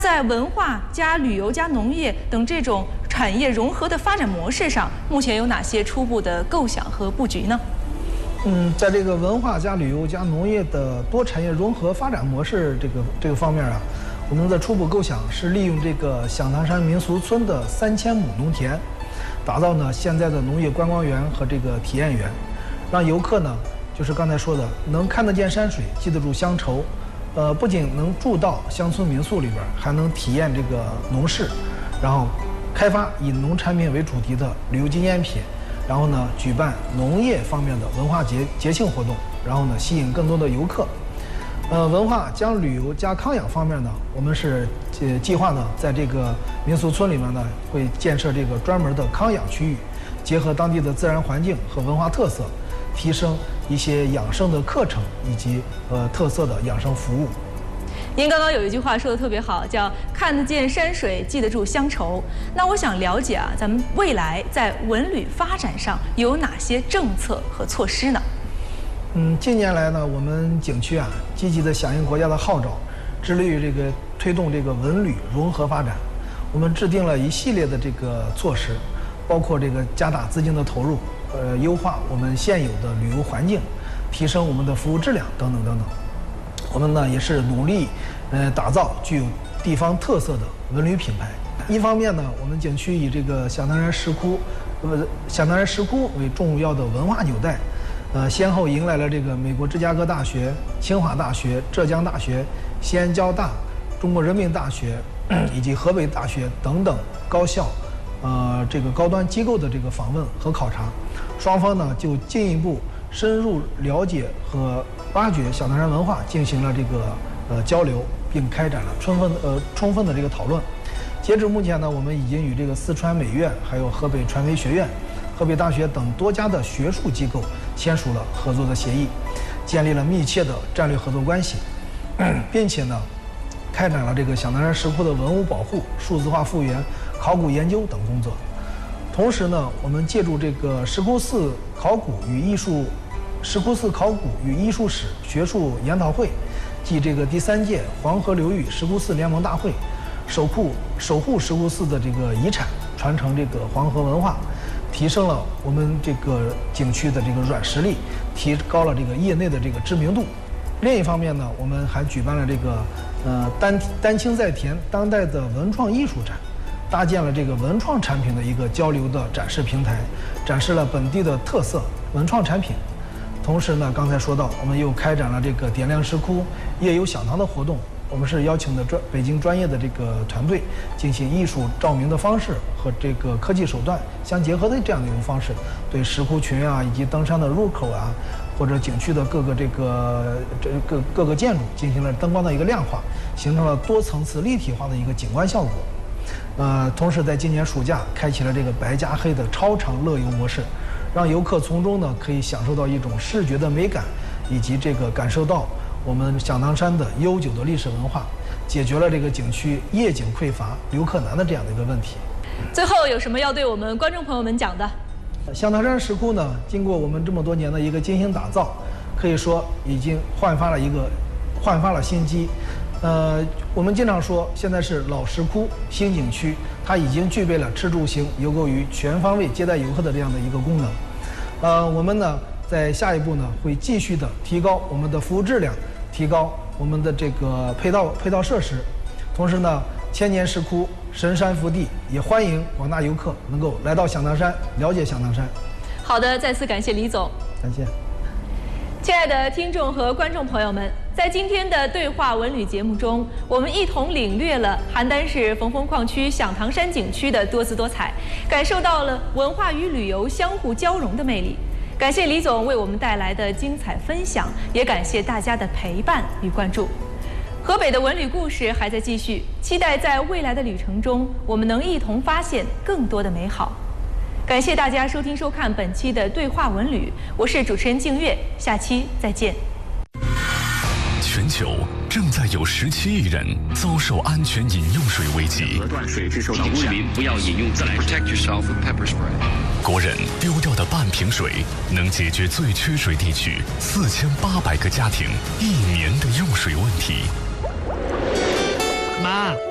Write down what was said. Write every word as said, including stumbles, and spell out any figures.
在文化加旅游加农业等这种产业融合的发展模式上，目前有哪些初步的构想和布局呢？ 嗯，在这个文化加旅游加农业的多产业融合发展模式这个这个方面啊，我们的初步构想是利用这个响堂山民俗村的三千亩农田，打造呢现在的农业观光园和这个体验园，让游客呢就是刚才说的能看得见山水，记得住乡愁。呃，不仅能住到乡村民宿里边，还能体验这个农事，然后开发以农产品为主题的旅游纪念品，然后呢举办农业方面的文化节节庆活动，然后呢吸引更多的游客。呃，文化加旅游加康养方面呢，我们是呃计划呢在这个民俗村里面呢会建设这个专门的康养区域，结合当地的自然环境和文化特色，提升一些养生的课程以及呃特色的养生服务。 您刚刚有一句话说的特别好，叫看得见山水，记得住乡愁。那我想了解啊，咱们未来在文旅发展上有哪些政策和措施呢？ 嗯，近年来呢，我们景区啊积极地响应国家的号召，致力于这个推动这个文旅融合发展。我们制定了一系列的这个措施，包括这个加大资金的投入，呃，优化我们现有的旅游环境，提升我们的服务质量等等等等。我们呢也是努力，呃，打造具有地方特色的文旅品牌。一方面呢，我们景区以这个响堂山石窟，呃，响堂山石窟为重要的文化纽带，呃，先后迎来了这个美国芝加哥大学、清华大学、浙江大学、西安交大、中国人民大学以及河北大学等等高校，呃，这个高端机构的这个访问和考察，双方呢就进一步深入了解和挖掘响堂山文化进行了这个呃交流，并开展了充分呃充分的这个讨论。截至目前呢，我们已经与这个四川美院、还有河北传媒学院、河北大学等多家的学术机构签署了合作的协议，建立了密切的战略合作关系，并且呢，开展了这个响堂山石窟的文物保护、数字化复原、考古研究等工作。同时呢，我们借助这个石窟寺考古与艺术、石窟寺考古与艺术史学术研讨会暨这个第三届黄河流域石窟寺联盟大会，守护守护石窟寺的这个遗产，传承这个黄河文化，提升了我们这个景区的这个软实力，提高了这个业内的这个知名度。另一方面呢，我们还举办了这个呃丹丹青在田当代的文创艺术展，搭建了这个文创产品的一个交流的展示平台，展示了本地的特色文创产品。同时呢，刚才说到，我们又开展了这个点亮石窟、夜游响堂的活动。我们是邀请的专北京专业的这个团队，进行艺术照明的方式和这个科技手段相结合的这样的一种方式，对石窟群啊以及登山的入口啊，或者景区的各个这个这各各个建筑进行了灯光的一个亮化，形成了多层次立体化的一个景观效果。呃，同时在今年暑假开启了这个白加黑的超长乐游模式，让游客从中呢可以享受到一种视觉的美感，以及这个感受到我们响堂山的悠久的历史文化，解决了这个景区夜景匮乏、游客难的这样的一个问题。 最后有什么要对我们观众朋友们讲的？ 响堂山石窟呢，经过我们这么多年的一个精心打造，可以说已经焕发了一个焕发了新机。呃，我们经常说，现在是老石窟新景区，它已经具备了吃住行游购娱全方位接待游客的这样的一个功能。呃，我们呢在下一步呢会继续的提高我们的服务质量，提高我们的这个配套配套设施，同时呢，千年石窟神山福地，也欢迎广大游客能够来到响堂山，了解响堂山。 好的，再次感谢李总。 感谢。 亲爱的听众和观众朋友们，在今天的对话文旅节目中，我们一同领略了邯郸市冯峰矿区响堂山景区的多姿多彩，感受到了文化与旅游相互交融的魅力。感谢李总为我们带来的精彩分享，也感谢大家的陪伴与关注。河北的文旅故事还在继续，期待在未来的旅程中，我们能一同发现更多的美好。感谢大家收听收看本期的对话文旅，我是主持人静月，下期再见。 全球正在有十七亿人遭受安全饮用水危机。 断水是受到污染，不要饮用自来水。Protect yourself with pepper spray。 国人丢掉的半瓶水，能解决最缺水地区四千八百个家庭一年的用水问题。 妈。